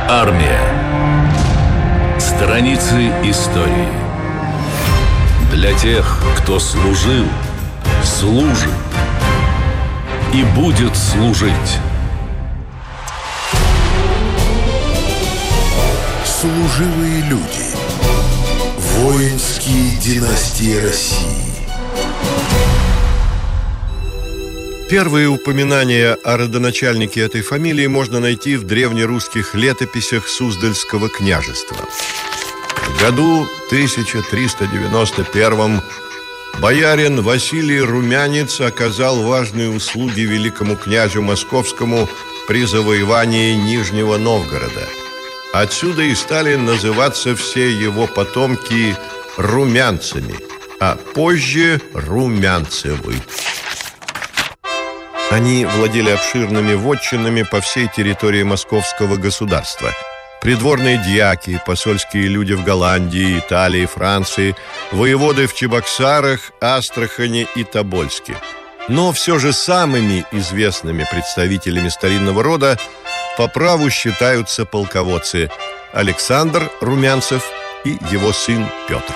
Армия. Страницы истории. Для тех, кто служил, служит и будет служить. Служивые люди. Воинские династии России. Первые упоминания о родоначальнике этой фамилии можно найти в древнерусских летописях Суздальского княжества. В году 1391 боярин Василий Румянец оказал важные услуги великому князю Московскому при завоевании Нижнего Новгорода. Отсюда и стали называться все его потомки румянцами, а позже Румянцевы. Они владели обширными вотчинами по всей территории московского государства. Придворные дьяки, посольские люди в Голландии, Италии, Франции, воеводы в Чебоксарах, Астрахани и Тобольске. Но все же самыми известными представителями старинного рода по праву считаются полководцы Александр Румянцев и его сын Петр.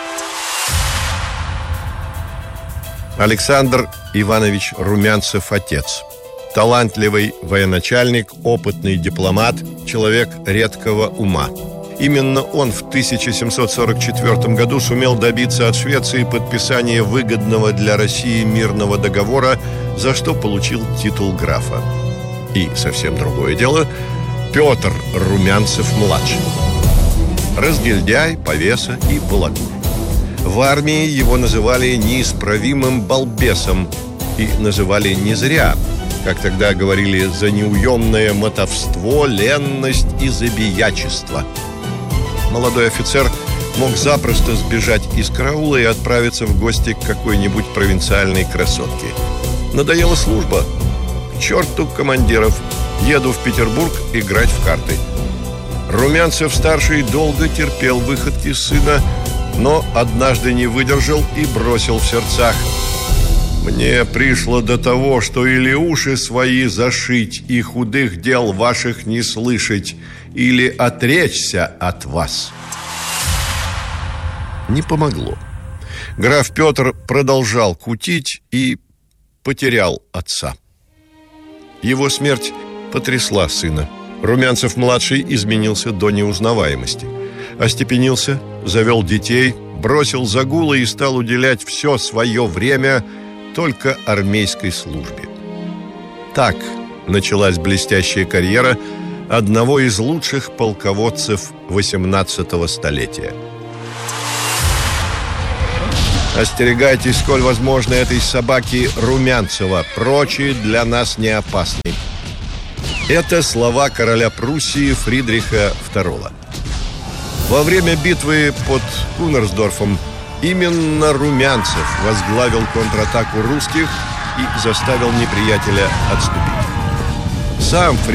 Александр Иванович Румянцев – отец. Талантливый военачальник, опытный дипломат, человек редкого ума. Именно он в 1744 году сумел добиться от Швеции подписания выгодного для России мирного договора, за что получил титул графа. И совсем другое дело – Петр Румянцев-младший. Разгильдяй, повеса и балагур. В армии его называли неисправимым балбесом. И называли не зря. Как тогда говорили, за неуемное мотовство, ленность и забиячество. Молодой офицер мог запросто сбежать из караула и отправиться в гости к какой-нибудь провинциальной красотке. Надоела служба. К черту командиров. Еду в Петербург играть в карты. Румянцев-старший долго терпел выходки сына, но однажды не выдержал и бросил в сердцах: «Мне пришло до того, что или уши свои зашить и худых дел ваших не слышать, или отречься от вас». Не помогло. Граф Петр продолжал кутить и потерял отца. Его смерть потрясла сына. Румянцев-младший изменился до неузнаваемости. Остепенился, завел детей, бросил загулы и стал уделять все свое время только армейской службе. Так началась блестящая карьера одного из лучших полководцев XVIII столетия. Остерегайтесь, сколь возможно, этой собаки Румянцева. Прочие для нас не опасны. Это слова короля Пруссии Фридриха II. Во время битвы под Кунерсдорфом именно Румянцев возглавил контратаку русских и заставил неприятеля отступить. Сам